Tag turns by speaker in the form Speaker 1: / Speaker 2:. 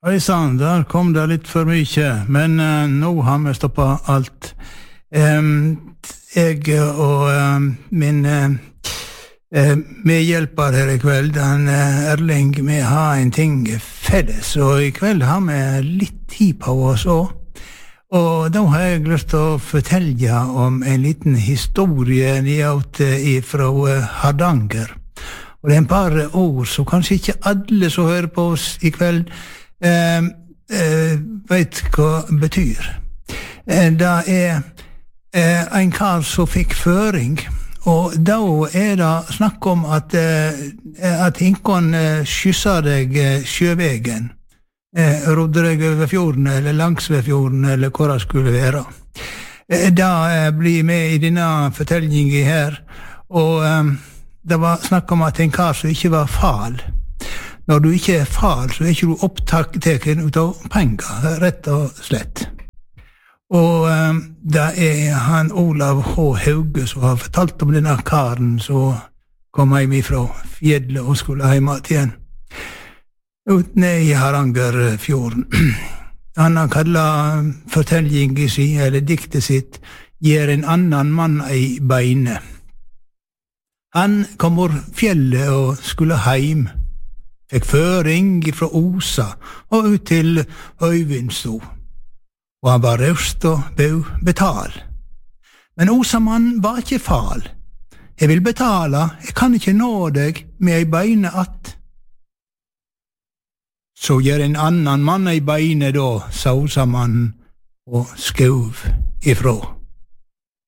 Speaker 1: Oi sann, der kom det litt for mye, men nå har vi stoppet alt. Jeg og min medhjelper her i kveld, Erling, vi har en ting felles, og i kveld har vi litt tid på oss også. Og da har jeg lyst til å fortelle om en liten historie fra Hardanger. Og det er en par ord som kanskje ikke alle som hører på oss i kveld vet hva betyr. Det er en kar som fikk føring, og da er det snakk om at hinkon skysser deg sjøvegen, rodde deg over fjorden, eller langs ved fjorden, eller hvor det skulle være. Det blir med i denne fortellingen her, og det var snakk om at en kar som ikke var fal. Når du ikke er fal, så er ikke du opptaken ut av penger, rett og slett. Og det er han Olav H. Hauge som har fortalt om denne karen som kom hjem fra fjellet og skulle hjem igjen. Ut ned i Hardangerfjorden. Han har kallet fortellingen sin, eller diktet sitt, «Gjer en annan mann ei beine». Han kom over fjellet og skulle heim. Fikk føring fra Osa og ut til Høyvindsto. Og han var raust og bau betal. Men Osamann var ikke fal. «Jeg vil betala, jeg kan ikke nå deg med ei beine att». «Så gjør en annan mann ei beine da», sa Osamannen og skauv ifrå.